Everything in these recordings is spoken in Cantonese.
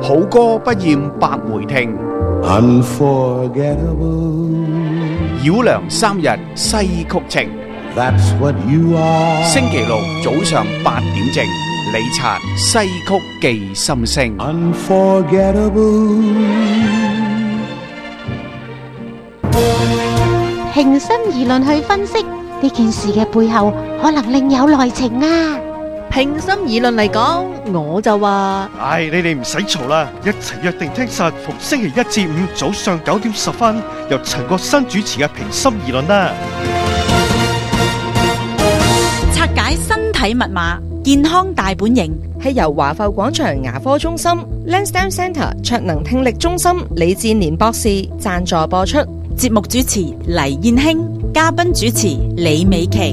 好歌不厭百回聽， Unforgettable. 繞梁三日西曲情。 That's what you are. 星期六早上8點正，李察西曲記心聲。 Unforgettable. 平心而論去分析呢件事嘅背後，可能另有內情啊！ 平心而論嚟講，我就話： 唉，你哋唔使嘈啦，一齊約定聽實逢星期一至五早上9點10分，由陳國新主持嘅平心而論啦。 拆解身體密碼，健康大本營， 係由華埠廣場牙科中心、Lansdowne Centre 卓能聽力中心李志年博士贊助播出。 節目主持黎燕卿，嘉賓主持李美琪。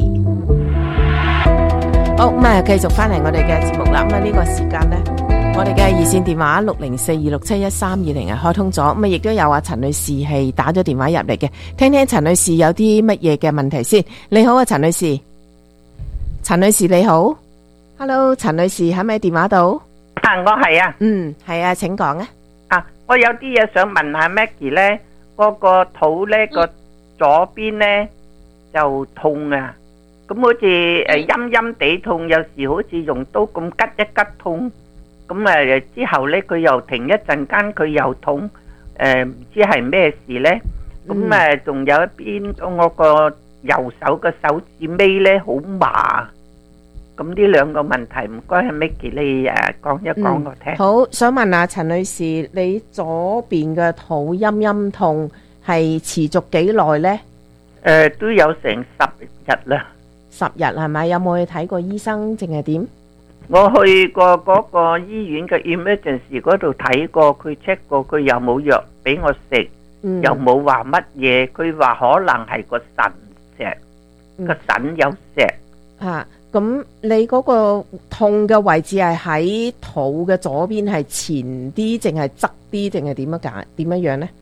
好，咁啊，繼續翻嚟我哋嘅節目啦。咁啊，呢個時間呢，我哋嘅熱線電話60426713220係開通咗。咁啊，亦都有阿陳女士係打咗電話入嚟嘅，聽聽陳女士有啲乜嘢嘅問題先。你好啊，陳女士。陳女士你好 ，Hello， 陳女士喺咪電話度？ 啊，我係啊。 係啊，請講啊。 啊，我有啲嘢想問下 Maggie 咧，嗰個肚咧個左邊咧就痛啊，咁好似陰陰地痛，有時好似用刀咁吉一吉痛，咁之後咧佢又停一陣間，佢又痛，唔知係咩事咧？咁仲有一邊我個右手嘅手指尾咧好麻。咁呢兩個問題，唔該，係 Maggie 你講一講我聽。 好，想問下陳女士，你左邊嘅肚陰陰痛係持續幾耐呢？ 都有成10日啦。 10日係咪？有冇去睇過醫生，定係點？ 我去過嗰個醫院嘅 emergency 嗰度睇過，佢 check 過，佢又冇藥俾我食，又冇話乜嘢，佢話可能係個腎石，個腎有石。 咁你嗰個痛嘅位置係喺肚嘅左邊，係前啲，定係側啲，定係點樣呢？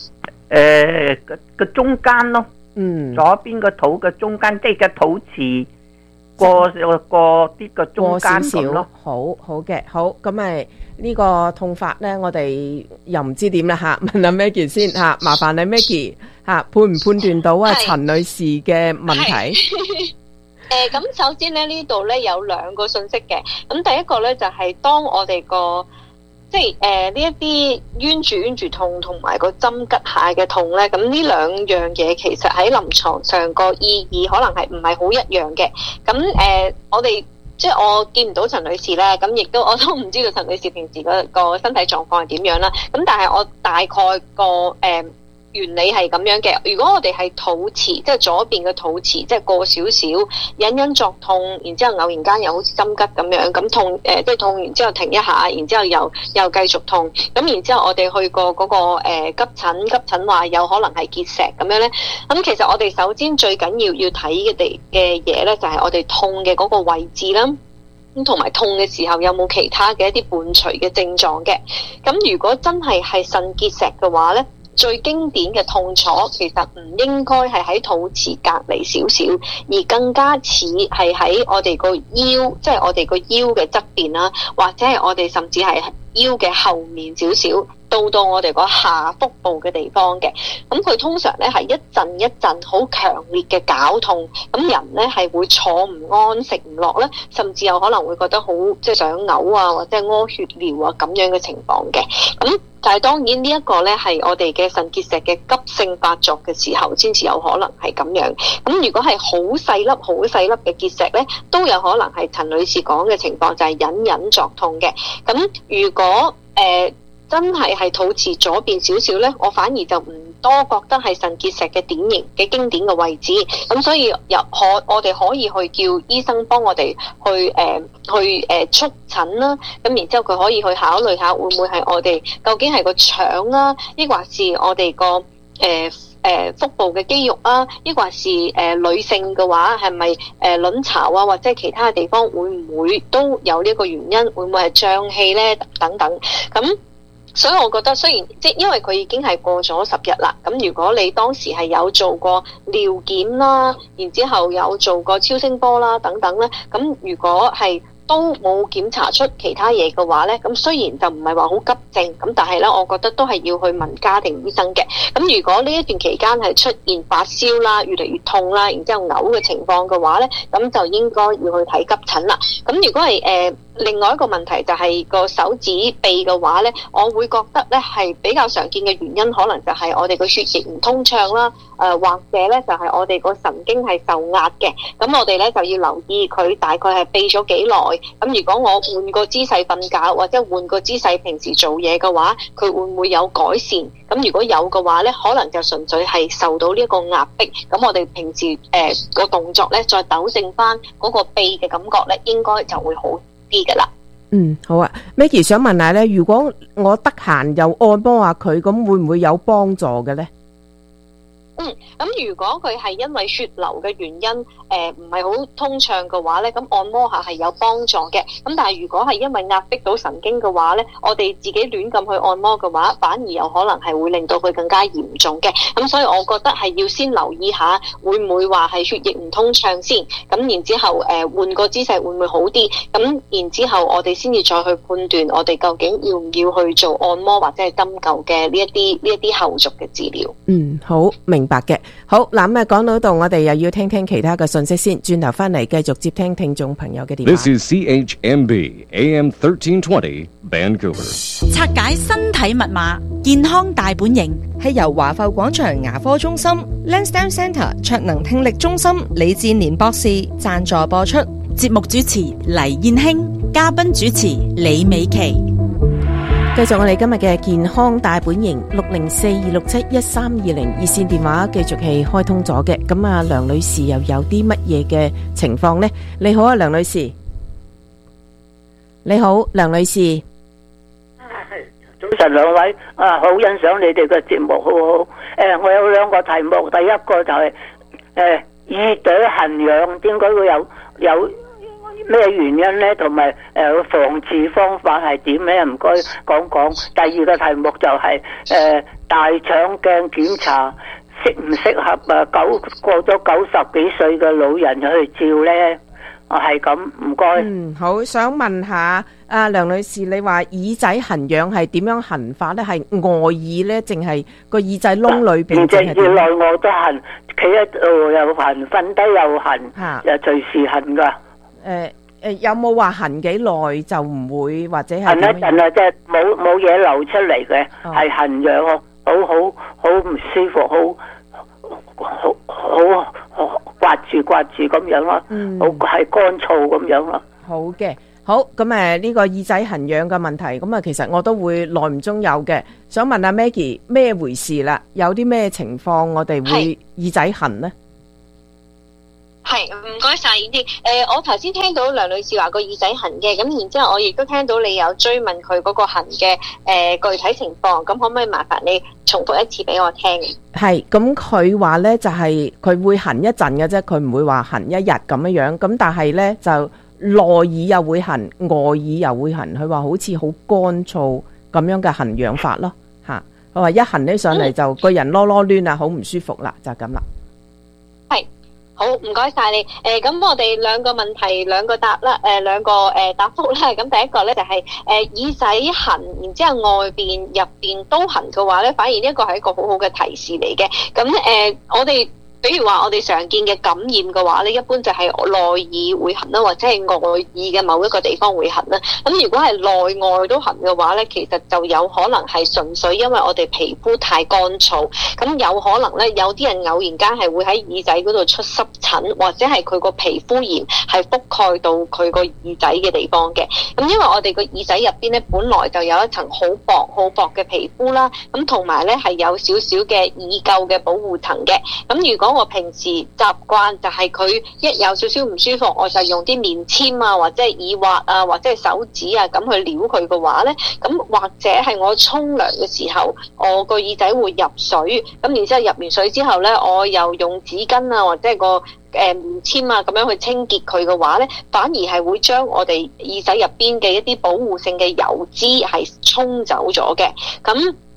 個中間咯，左邊個肚嘅中間，即係個肚臍過啲個中間咁咯。 好嘅，好，咁咪呢個痛法呢，我哋又唔知點啦吓，問下 Maggie 先吓，麻煩你 Maggie 吓，判唔判斷到啊陳女士嘅問題？ 咁首先咧呢度咧有兩個信息嘅，咁第一個咧就係當我哋個即係呢一啲冤住痛同埋個針吉下嘅痛咧，咁呢兩樣嘢其實喺臨床上個意義可能係唔係好一樣嘅。咁我哋即係我見唔到陳女士咧，咁亦都我都唔知道陳女士平時個身體狀況係點樣啦。咁但係我大概個原理係咁樣嘅。如果我哋係肚臍，即係左邊嘅肚臍，即係過少少隱隱作痛，然之後偶然間又好似針吉咁樣，咁痛即係痛完之後停一下，然之後又繼續痛，咁然之後我哋去過嗰個急診話有可能係結石咁樣咧。咁其實我哋首先最緊要睇嘅嘢咧，就係我哋痛嘅嗰個位置啦。咁同埋痛嘅時候有冇其他嘅一啲伴隨嘅症狀嘅？咁如果真係腎結石嘅話咧，最經典嘅痛楚其實唔應該係喺肚臍隔離少少，而更加似係喺我哋個腰，即係我哋個腰嘅側邊啦，或者係我哋甚至係腰嘅後面少少，到我哋個下腹部嘅地方嘅。咁佢通常咧係一陣一陣好強烈嘅絞痛，咁人咧係會坐唔安、食唔落咧，甚至有可能會覺得好即係想嘔啊，或者係屙血尿啊咁樣嘅情況嘅。咁但係當然呢一個咧係我哋嘅腎結石嘅急性發作嘅時候先至有可能係咁樣。咁如果係好細粒嘅結石咧，都有可能係陳女士講嘅情況，就係隱隱作痛嘅。咁如果真係肚臍左邊少少咧，我反而就唔多覺得係腎結石嘅典型嘅經典嘅位置。咁所以我哋可以去叫醫生幫我哋去促診啦。咁然之後佢可以去考慮下會唔會係我哋究竟係個腸啊，抑或是我哋個腹部嘅肌肉啊，抑或是女性嘅話係咪卵巢啊，或者其他嘅地方會唔會都有呢一個原因？會唔會係脹氣咧？等等咁。所以我覺得雖然因為佢已經係過咗10日啦，咁如果你當時係有做過尿檢啦，然之後有做過超聲波啦等等咧，咁如果係都冇檢查出其他嘢嘅話咧，咁雖然就唔係話好急症，咁但係咧，我覺得都係要去問家庭醫生嘅。咁如果呢一段期間係出現發燒啦、越嚟越痛啦，然之後嘔嘅情況嘅話咧，咁就應該要去睇急診啦。咁如果係另外一個問題就係個手指臂嘅話咧，我會覺得咧係比較常見嘅原因，可能就係我哋個血液唔通暢啦，或者咧就係我哋個神經係受壓嘅。咁我哋咧就要留意佢大概係痹咗幾耐。咁如果我換個姿勢瞓覺，或者換個姿勢平時做嘢嘅話，佢會唔會有改善？咁如果有嘅話咧，可能就純粹係受到呢一個壓迫。咁我哋平時個動作咧，再糾正翻嗰個痹嘅感覺咧，應該就會好啲噶啦。 好啊 ，Maggie 想問下咧，如果我得閒又按摩下佢，咁會唔會有幫助嘅咧？ 咁如果佢係因為血流嘅原因，唔係好通暢嘅話咧，咁按摩下係有幫助嘅。咁但係如果係因為壓迫到神經嘅話咧，我哋自己亂咁去按摩嘅話，反而有可能係會令到佢更加嚴重嘅。咁所以我覺得係要先留意下，會唔會話係血液唔通暢先。咁然之後換個姿勢會唔會好啲？咁然之後我哋先至再去判斷我哋究竟要唔要去做按摩或者係針灸嘅呢一啲後續嘅治療。 好明白嘅。好嗱，咁講到度，我哋又要聽聽其他嘅信息先，轉頭翻嚟繼續接聽聽眾朋友嘅電話。 This is CHMB AM 1320 Vancouver。 拆解身體密碼，健康大本營係由華埠廣場牙科中心 Lansdowne Centre 卓能聽力中心李志年博士贊助播出。 節目主持黎燕卿，嘉賓主持李美琪。 繼續我哋今日嘅健康大本營604-267-1320熱線電話繼續係開通咗嘅。咁啊，梁女士又有啲乜嘢嘅情況呢？你好啊，梁女士。你好，梁女士。 早晨兩位，好欣賞你哋嘅節目，好好。我有兩個題目，第一個就係耳朵痕癢，點解會有咩原因呢？同埋防治方法係點呢？唔該講講。第二個題目就係大腸鏡檢查適唔適合過咗90幾歲嘅老人去照呢？係咁，唔該。 好，想問下梁女士，你話耳仔痕癢係點樣痕法呢？係外耳呢，淨係個耳仔窿裏邊？ 正內外都痕，企喺度又痕，瞓低又痕，又隨時痕噶。 有冇話痕幾耐就唔會或者係痕一陣啊？即係冇嘢流出嚟嘅，係痕癢，好唔舒服，好刮住咁樣咯，好係乾燥咁樣咯。 好嘅，好咁呢個耳仔痕癢嘅問題，咁其實我都會耐唔中有嘅。想問阿 Maggie 咩回事啦？有啲咩情況我哋會耳仔痕呢？ 係，唔該晒燕姐。我頭先聽到梁女士話個耳仔痕嘅，咁然之後我亦都聽到你有追問佢嗰個痕嘅具體情況，咁可唔可以麻煩你重複一次俾我聽？ 係，咁佢話呢就係佢會痕一陣嘅啫，佢唔會話痕一日咁樣樣，咁但係呢就內耳又會痕，外耳又會痕，佢話好似好乾燥咁樣嘅痕癢法咯，吓，佢話一痕起上嚟就個人囉囉攣啊，好唔舒服啦，就咁啦。係。 好，唔該晒你。咁我哋兩個問題兩個答啦，兩個答覆啦。咁第一個咧就係耳仔痕，然之後外邊入邊都痕嘅話咧，反而呢一個係一個好好嘅提示嚟嘅。咁我哋比如話我哋常見嘅感染嘅話咧，一般就係內耳會痕啦，或者係外耳嘅某一個地方會痕啦。咁如果係內外都痕嘅話咧，其實就有可能係純粹因為我哋皮膚太乾燥，咁有可能咧有啲人偶然間係會喺耳仔嗰度出濕疹，或者係佢個皮膚炎係覆蓋到佢個耳仔嘅地方嘅。咁因為我哋個耳仔入邊咧本來就有一層好薄嘅皮膚啦，咁同埋咧係有少少嘅耳垢嘅保護層嘅。咁如果我平時習慣就係佢一有少少唔舒服，我就用啲棉簽啊，或者係耳滑啊，或者係手指啊咁去撩佢嘅話咧，咁或者係我沖涼嘅時候，我個耳仔會入水，咁然之後入完水之後咧，我又用紙巾啊，或者係個棉簽啊咁樣去清潔佢嘅話咧，反而係會將我哋耳仔入邊嘅一啲保護性嘅油脂係沖走咗嘅。咁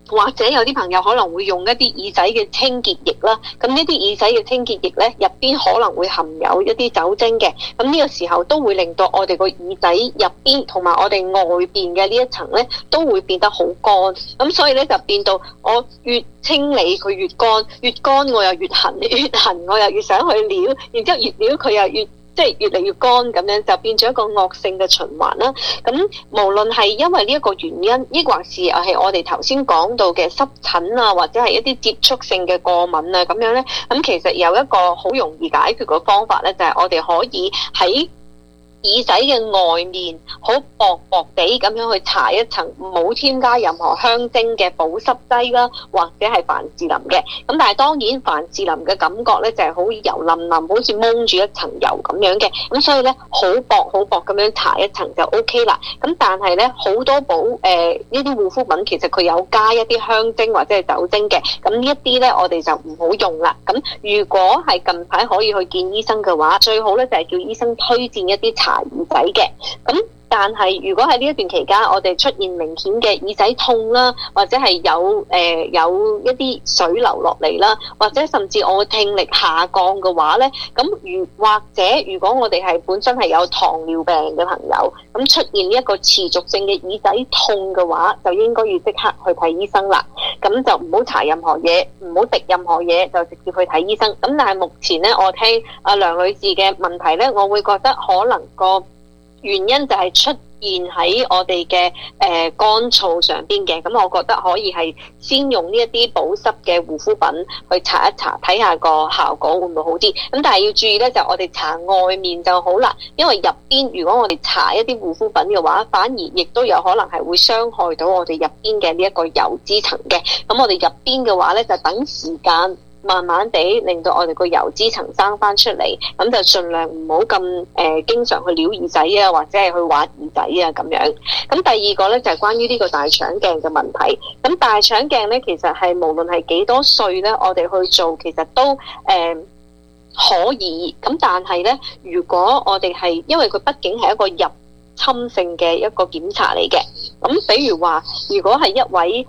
或者有啲朋友可能會用一啲耳仔嘅清潔液啦，咁呢啲耳仔嘅清潔液咧入邊可能會含有一啲酒精嘅，咁呢個時候都會令到我哋個耳仔入邊同埋我哋外邊嘅呢一層咧都會變得好乾，咁所以咧就變到我越清理佢越乾，越乾我又越痕，越痕我又越想去撩，然之後越撩佢又越越嚟越乾，咁樣就變咗一個惡性嘅循環啦。咁無論係因為呢一個原因，抑或是係我哋頭先講到嘅濕疹啊，或者係一啲接觸性嘅過敏啊咁樣咧，咁其實有一個好容易解決嘅方法咧，就係我哋可以喺耳仔嘅外面好薄薄地咁樣去搽一層冇添加任何香精嘅保濕劑啦，或者係凡士林嘅。咁但係當然凡士林嘅感覺咧就係好油淋淋，好似蒙住一層油咁樣嘅。咁所以咧好薄咁樣搽一層就 OK 啦。咁但係咧好多呢啲護膚品其實佢有加一啲香精或者係酒精嘅。咁呢一啲咧我哋就唔好用啦。咁如果係近排可以去見醫生嘅話，最好咧就係叫醫生推薦一啲搽耳仔嘅。咁但係如果喺呢一段期間我哋出現明顯嘅耳仔痛啦，或者係有一啲水流落嚟啦，或者甚至我聽力下降嘅話咧，咁如果我哋係本身係有糖尿病嘅朋友，咁出現呢一個持續性嘅耳仔痛嘅話，就應該要即刻去睇醫生啦。咁就唔好搽任何嘢，唔好滴任何嘢，就直接去睇醫生。咁但係目前咧，我聽阿梁女士嘅問題咧，我會覺得可能個原因就係出現喺我哋嘅乾燥上邊嘅。咁我覺得可以係先用呢一啲保濕嘅護膚品去搽一搽，睇下個效果會唔會好啲。咁但係要注意咧，就我哋搽外面就好啦，因為入邊如果我哋搽一啲護膚品嘅話，反而亦都有可能係會傷害到我哋入邊嘅呢一個油脂層嘅。咁我哋入邊嘅話咧，就等時間慢慢地令到我哋個油脂層生翻出嚟，咁就盡量唔好咁經常去撩耳仔啊，或者係去挖耳仔啊咁樣。咁第二個咧就係關於呢個大腸鏡嘅問題。咁大腸鏡咧其實係無論係幾多歲咧，我哋去做其實都可以。咁但係咧，如果我哋係因為佢畢竟係一個入侵性嘅一個檢查嚟嘅，咁比如話如果係一位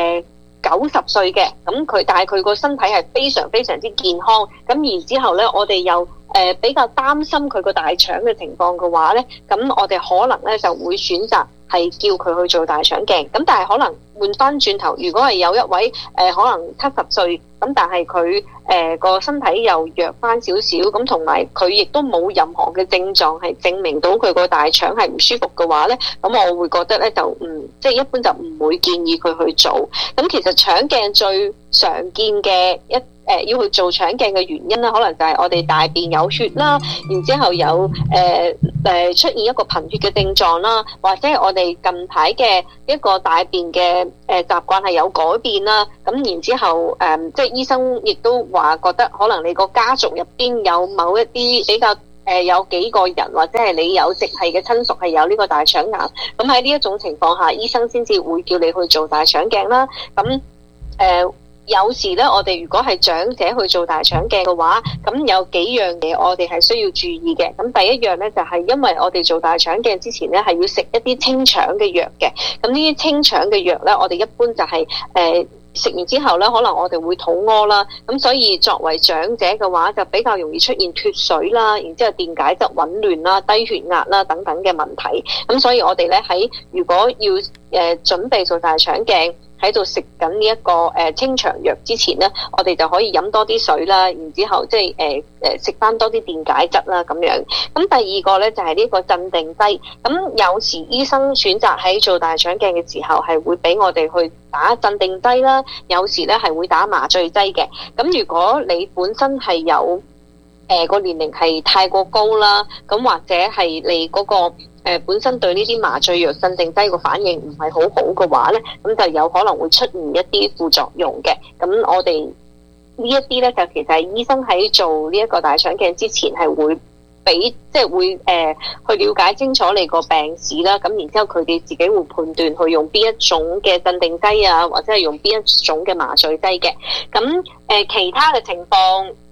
90歲嘅，咁但係佢個身體係非常非常之健康，咁然之後咧，我哋又比較擔心佢個大腸嘅情況嘅話咧，咁我哋可能咧就會選擇係叫佢去做大腸鏡。咁但係可能換翻轉頭，如果係有一位可能70歲，咁但係佢個身體又弱翻少少，咁同埋佢亦都冇任何嘅症狀係證明到佢個大腸係唔舒服嘅話咧，咁我會覺得咧就即係一般就唔會建議佢去做。咁其實腸鏡最常見嘅要去做腸鏡嘅原因咧，可能就係我哋大便有血啦，然之後有出現一個貧血嘅症狀啦，或者係我哋近排嘅一個大便嘅習慣係有改變啦。咁然之後即係醫生亦都話覺得可能你個家族入邊有某一啲比較有幾個人或者係你有直系嘅親屬係有呢個大腸癌，咁喺呢一種情況下，醫生先至會叫你去做大腸鏡啦。咁有時咧，我哋如果係長者去做大腸鏡嘅話，咁有幾樣嘢我哋係需要注意嘅。咁第一樣咧就係因為我哋做大腸鏡之前咧係要食一啲清腸嘅藥嘅。咁呢啲清腸嘅藥咧，我哋一般就係食完之後咧，可能我哋會肚屙啦。咁所以作為長者嘅話，就比較容易出現脫水啦，然之後電解質紊亂啦、低血壓啦等等嘅問題。咁所以我哋咧如果要準備做大腸鏡，喺度食緊呢一個清腸藥之前咧，我哋就可以飲多啲水啦，然之後即係食翻多啲電解質啦咁樣。咁第二個咧就係呢個鎮定劑。咁有時醫生選擇喺做大腸鏡嘅時候係會俾我哋去打鎮定劑啦，有時咧係會打麻醉劑嘅。咁如果你本身係有個年齡係太過高啦，咁或者係你嗰個本身對呢啲麻醉藥鎮定劑個反應唔係好好嘅話咧，咁就有可能會出現一啲副作用嘅。咁我哋呢一啲咧就其實係醫生喺做呢一個大腸鏡之前係會俾即係會去了解清楚你個病史啦。咁然之後佢哋自己會判斷去用邊一種嘅鎮定劑啊，或者係用邊一種嘅麻醉劑嘅。咁其他嘅情況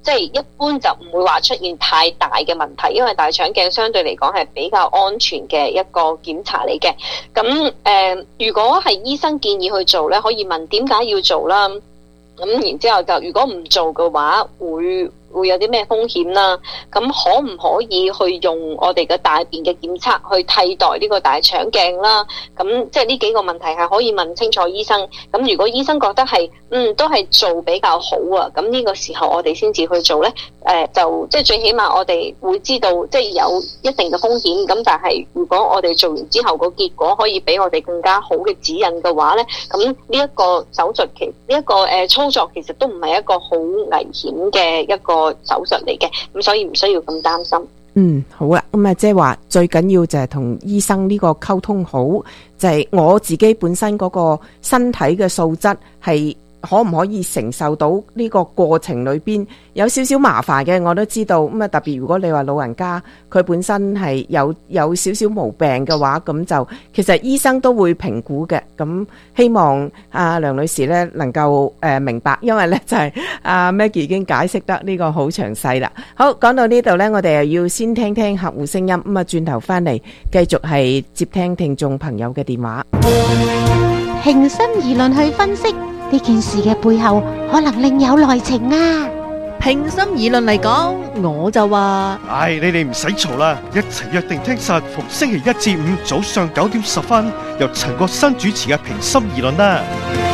即係一般就唔會話出現太大嘅問題，因為大腸鏡相對嚟講係比較安全嘅一個檢查嚟嘅。咁如果係醫生建議去做咧，可以問點解要做啦。咁然之後就如果唔做嘅話，會有啲咩風險啦？咁可唔可以去用我哋嘅大便嘅檢測去替代呢個大腸鏡啦？咁即係呢幾個問題係可以問清楚醫生。咁如果醫生覺得係都係做比較好啊，咁呢個時候我哋先至去做呢。就即係最起碼我哋會知道即係有一定嘅風險。咁但係如果我哋做完之後個結果可以俾我哋更加好嘅指引嘅話呢，咁呢一個手術呢一個操作其實都唔係一個好危險嘅一個手術嚟嘅，咁所以唔需要咁擔心。 好啦，咁即係話最緊要就係同醫生呢個溝通好，就係我自己本身嗰個身體嘅素質係可唔可以承受到呢個過程裏邊有少少麻煩嘅，我都知道。咁特別如果你話老人家佢本身係有少少毛病嘅話，咁就其實醫生都會評估嘅。咁希望梁女士呢能夠明白，因為呢就係Maggie 已經解釋得呢個好詳細啦。好，講到呢度呢，我哋又要先聽聽客戶聲音，咁轉頭翻嚟繼續係接聽聽眾朋友嘅電話。 平心而論去分析呢件事嘅背後，可能另有內情啊！ 平心而論嚟講，我就話， 你哋唔使嘈啦，一齊約定聽實逢星期一至五早上9點10分，由陳國新主持嘅平心而論啦。